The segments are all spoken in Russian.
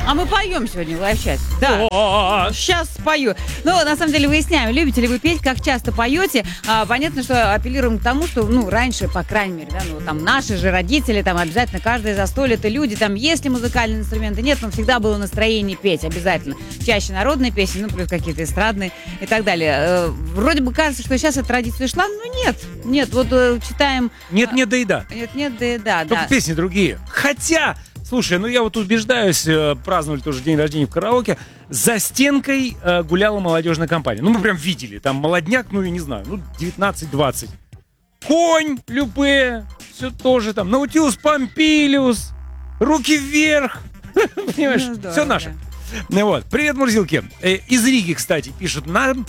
А мы поем сегодня в лайв-чате. Да. Сейчас спою. Ну, на самом деле, выясняем, любите ли вы петь, как часто поете. Понятно, что апеллируем к тому, что, раньше, по крайней мере, да, там наши же родители, там обязательно каждое застолье, это люди, там, есть ли музыкальные инструменты, нет, но всегда было настроение петь обязательно. Чаще народные песни, плюс какие-то эстрадные и так далее. Вроде бы кажется, что сейчас эта традиция ушла, но нет, вот читаем... Нет, да и да. Нет, да и да. Только песни другие. Хотя... Слушай, я вот убеждаюсь, праздновали тоже день рождения в караоке, за стенкой гуляла молодежная компания. Мы прям видели, там молодняк, я не знаю, 19-20. Конь, Любе, все тоже там, Наутилус Помпилиус, руки вверх, понимаешь, все наше. Вот. Привет, Мурзилки. Из Риги, кстати, пишет нам.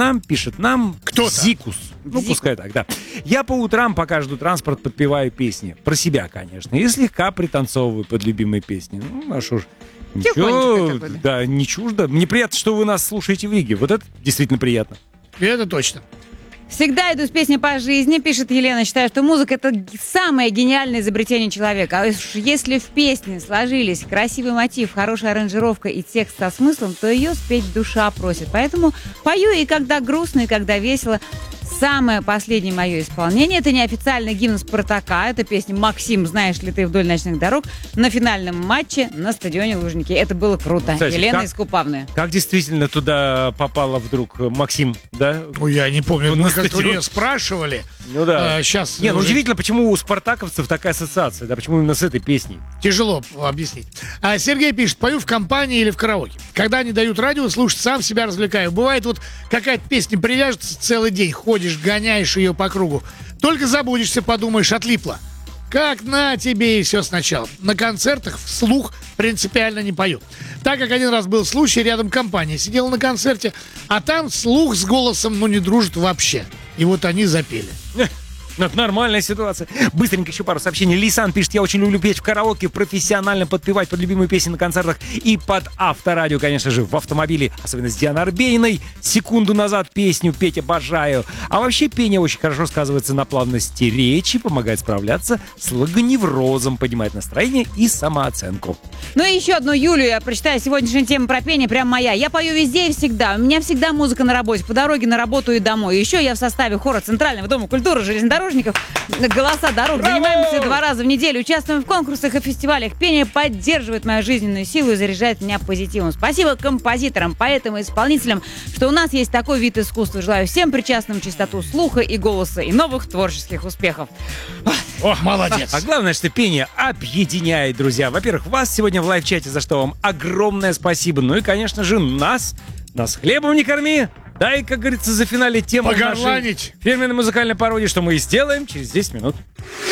Кто-то. Зикус. Пускай так, да. Я по утрам, пока жду транспорт, подпеваю песни. Про себя, конечно. И слегка пританцовываю под любимые песни. А что ж. Ничего, да, не чуждо. Мне приятно, что вы нас слушаете в Риге. Вот это действительно приятно. И это точно. Всегда иду с песней по жизни, пишет Елена. Считаю, что музыка — это самое гениальное изобретение человека. А если в песне сложились красивый мотив, хорошая аранжировка и текст со смыслом, то ее спеть душа просит. Поэтому пою и когда грустно, и когда весело. Самое последнее мое исполнение — это неофициальный гимн «Спартака». Это песня «Максим, знаешь ли ты вдоль ночных дорог» на финальном матче на стадионе Лужники. Это было круто. Кстати, Елена из Купавны. Как действительно туда попала вдруг Максим, да? Ой, я не помню, мы как-то у стадион. нее спрашивали. Ну да. Сейчас удивительно, почему у спартаковцев такая ассоциация, да, почему именно с этой песней? тяжело объяснить. Сергей пишет: пою в компании или в караоке. Когда они дают радио, слушать, сам себя развлекаю. Бывает, вот какая-то песня привяжется целый день, ходишь, гоняешь ее по кругу. Только забудешься, подумаешь, отлипла. Как на тебе и все сначала. На концертах вслух принципиально не пою. Так как один раз был случай, рядом компания сидела на концерте, а там слух с голосом, не дружит вообще. И вот они запели. Это нормальная ситуация. Быстренько еще пару сообщений. Лисан пишет: я очень люблю петь в караоке, профессионально подпевать под любимые песни на концертах и под авторадио, конечно же, в автомобиле. Особенно с Дианой Арбениной. Секунду назад песню петь обожаю. А вообще пение очень хорошо сказывается на плавности речи, помогает справляться с логоневрозом, поднимает настроение и самооценку. Ну и еще одну Юлю я прочитаю. Сегодняшняя тема про пение прям моя. Я пою везде и всегда. У меня всегда музыка на работе, по дороге на работу и домой. И еще я в составе хора Центрального дома культуры железнодорожников «Голоса дорог». Занимаемся 2 раза в неделю, участвуем в конкурсах и фестивалях. Пение поддерживает мою жизненную силу и заряжает меня позитивом. Спасибо композиторам, поэтам и исполнителям, что у нас есть такой вид искусства. Желаю всем причастным чистоту слуха и голоса и новых творческих успехов. О, молодец. А главное, что пение объединяет, друзья. Во-первых, вас сегодня в лайв-чате, за что вам огромное спасибо. Ну и, конечно же, нас хлебом не корми. Да, и, как говорится, за финале тему нашей фирменной музыкальной пародии, что мы и сделаем через 10 минут.